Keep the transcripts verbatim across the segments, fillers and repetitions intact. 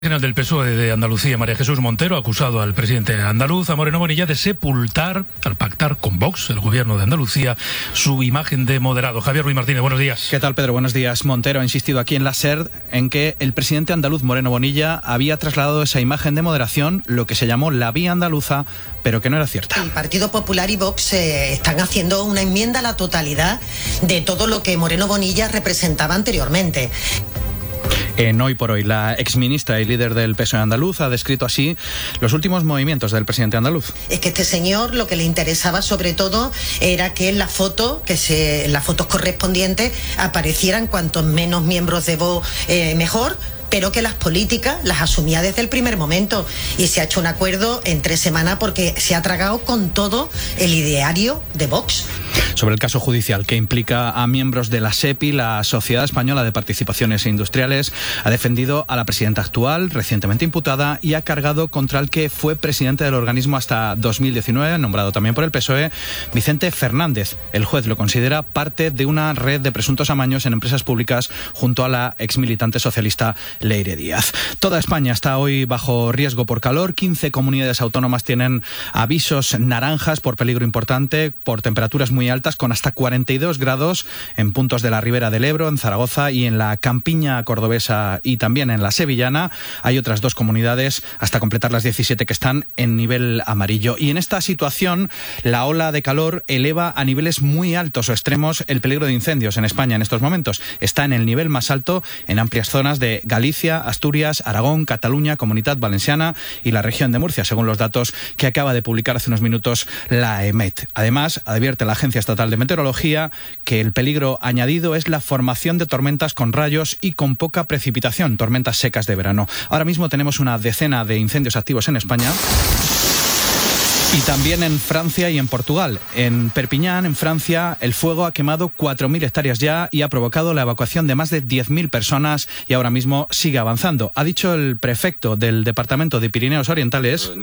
General del P S O E de Andalucía, María Jesús Montero, ha acusado al presidente andaluz, a Moreno Bonilla, de sepultar, al pactar con Vox, el gobierno de Andalucía, su imagen de moderado. Javier Ruiz Martínez, buenos días. ¿Qué tal, Pedro? Buenos días. Montero ha insistido aquí en la SER en que el presidente andaluz, Moreno Bonilla, había trasladado esa imagen de moderación, lo que se llamó la vía andaluza, pero que no era cierta. El Partido Popular y Vox eh, están haciendo una enmienda a la totalidad de todo lo que Moreno Bonilla representaba anteriormente. En Hoy por Hoy, la exministra y líder del P S O E andaluz ha descrito así los últimos movimientos del presidente andaluz. Es que este señor lo que le interesaba sobre todo era que en la foto, que se, en las fotos correspondientes aparecieran cuantos menos miembros de Vox eh, mejor, pero que las políticas las asumía desde el primer momento, y se ha hecho un acuerdo en tres semanas porque se ha tragado con todo el ideario de Vox. Sobre el caso judicial que implica a miembros de la SEPI, la Sociedad Española de Participaciones Industriales ha defendido a la presidenta actual, recientemente imputada, y ha cargado contra el que fue presidente del organismo hasta dos mil diecinueve, nombrado también por el P S O E, Vicente Fernández. El juez lo considera parte de una red de presuntos amaños en empresas públicas junto a la exmilitante socialista Leire Díaz. Toda España está hoy bajo riesgo por calor. quince comunidades autónomas tienen avisos naranjas por peligro importante, por temperaturas muy altas, con hasta cuarenta y dos grados en puntos de la Ribera del Ebro, en Zaragoza y en la campiña cordobesa y también en la sevillana. Hay otras dos comunidades, hasta completar las diecisiete, que están en nivel amarillo. Y en esta situación, la ola de calor eleva a niveles muy altos o extremos el peligro de incendios en España en estos momentos. Está en el nivel más alto en amplias zonas de Galicia, Asturias, Aragón, Cataluña, Comunidad Valenciana y la región de Murcia, según los datos que acaba de publicar hace unos minutos la EMET. Además, advierte la Agencia Estatal de Meteorología que el peligro añadido es la formación de tormentas con rayos y con poca precipitación, tormentas secas de verano. Ahora mismo tenemos una decena de incendios activos en España. Y también en Francia y en Portugal. En Perpiñán, en Francia, el fuego ha quemado cuatro mil hectáreas ya y ha provocado la evacuación de más de diez mil personas, y ahora mismo sigue avanzando. Ha dicho el prefecto del departamento de Pirineos Orientales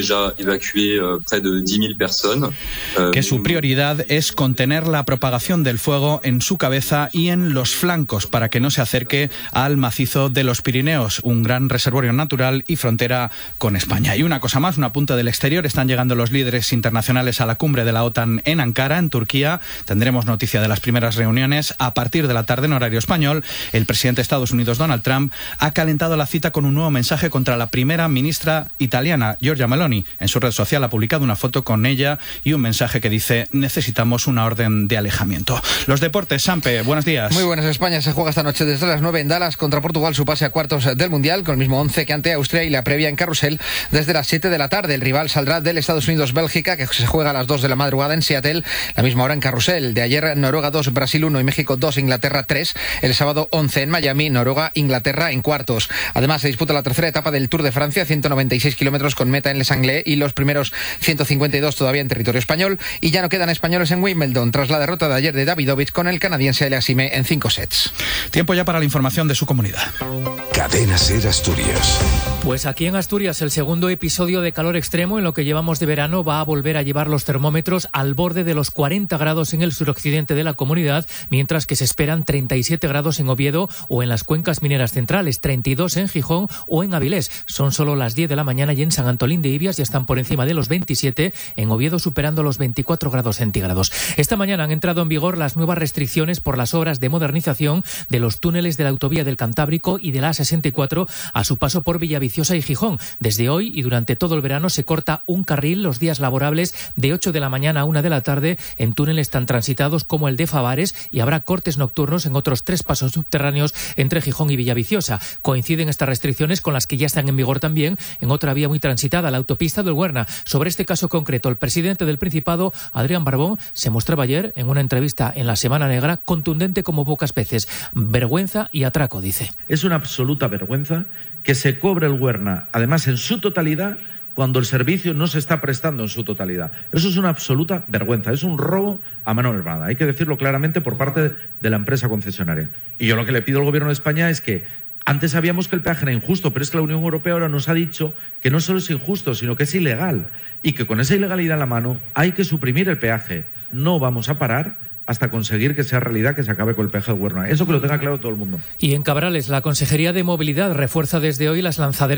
que su prioridad es contener la propagación del fuego en su cabeza y en los flancos para que no se acerque al macizo de los Pirineos, un gran reservorio natural y frontera con España. Y una cosa más, una punta del exterior: están llegando los líderes internacionales a la cumbre de la OTAN en Ankara, en Turquía. Tendremos noticia de las primeras reuniones a partir de la tarde en horario español. El presidente de Estados Unidos, Donald Trump, ha calentado la cita con un nuevo mensaje contra la primera ministra italiana, Giorgia Meloni. En su red social ha publicado una foto con ella y un mensaje que dice: necesitamos una orden de alejamiento. Los deportes, Sampe, buenos días. Muy buenas. España se juega esta noche desde las nueve en Dallas contra Portugal su pase a cuartos del Mundial, con el mismo once que ante Austria, y la previa en Carrusel desde las siete de la tarde. El rival saldrá del Estados Unidos-Bélgica, que se juega a las dos de la madrugada en Seattle, la misma hora en Carrusel. De ayer, Noruega dos, Brasil uno y México dos, Inglaterra tres. El sábado once en Miami, Noruega-Inglaterra en cuartos. Además, se disputa la tercera etapa del Tour de Francia, ciento noventa y seis kilómetros con meta en Les Anglais, y los primeros ciento cincuenta y dos todavía en territorio español. Y ya no quedan españoles en Wimbledon tras la derrota de ayer de Davidovich con el canadiense Aliassime en cinco sets. Tiempo ya para la información de su comunidad. Cadena SER Asturias. Pues aquí en Asturias el segundo episodio de calor extremo en lo que llevamos de verano va a volver a llevar los termómetros al borde de los cuarenta grados en el suroccidente de la comunidad, mientras que se esperan treinta y siete grados en Oviedo o en las cuencas mineras centrales, treinta y dos en Gijón o en Avilés. Son solo las diez de la mañana y en San Antolín de Ibias ya están por encima de los veintisiete, en Oviedo superando los veinticuatro grados centígrados. Esta mañana han entrado en vigor las nuevas restricciones por las obras de modernización de los túneles de la autovía del Cantábrico y de la A sesenta y cuatro a su paso por Villaviciosa y Gijón. Desde hoy y durante todo el verano se corta un carril los días laborables de ocho de la mañana a una de la tarde en túneles tan transitados como el de Favares, y habrá cortes nocturnos en otros tres pasos subterráneos entre Gijón y Villaviciosa. Coinciden estas restricciones con las que ya están en vigor también en otra vía muy transitada, la autopista del Huerna. Sobre este caso concreto, el presidente del Principado, Adrián Barbón, se mostraba ayer en una entrevista en La Semana Negra contundente como pocas veces. Vergüenza y atraco, dice. Es una absoluta vergüenza que se cobre el Huerna, además en su totalidad, cuando el servicio no se está prestando en su totalidad. Eso es una absoluta vergüenza, es un robo a mano armada, hay que decirlo claramente por parte de la empresa concesionaria. Y yo lo que le pido al Gobierno de España es que antes sabíamos que el peaje era injusto, pero es que la Unión Europea ahora nos ha dicho que no solo es injusto, sino que es ilegal, y que con esa ilegalidad en la mano hay que suprimir el peaje. No vamos a parar hasta conseguir que sea realidad que se acabe con el peaje de Huerna. Eso que lo tenga claro todo el mundo. Y en Cabrales, la Consejería de Movilidad refuerza desde hoy las lanzaderas